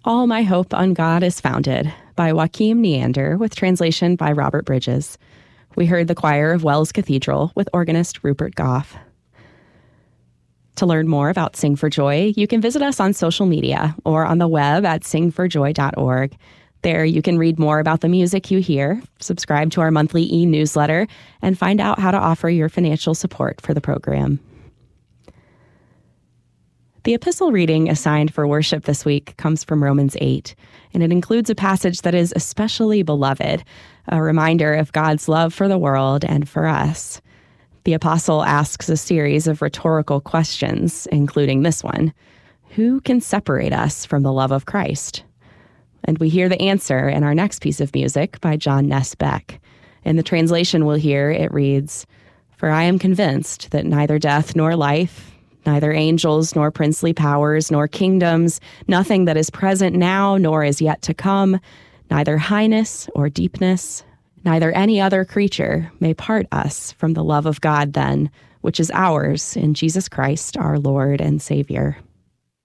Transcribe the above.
All My Hope on God is Founded by Joachim Neander with translation by Robert Bridges. We heard the choir of Wells Cathedral with organist Rupert Goff. To learn more about Sing for Joy, you can visit us on social media or on the web at singforjoy.org. There you can read more about the music you hear, subscribe to our monthly e-newsletter, and find out how to offer your financial support for the program. The epistle reading assigned for worship this week comes from Romans 8, and it includes a passage that is especially beloved, a reminder of God's love for the world and for us. The apostle asks a series of rhetorical questions, including this one: who can separate us from the love of Christ? And we hear the answer in our next piece of music by John Ness Beck. In the translation we'll hear, it reads, "For I am convinced that neither death nor life, neither angels nor princely powers nor kingdoms, nothing that is present now nor is yet to come, neither highness or deepness, neither any other creature may part us from the love of God then, which is ours in Jesus Christ our Lord and Savior."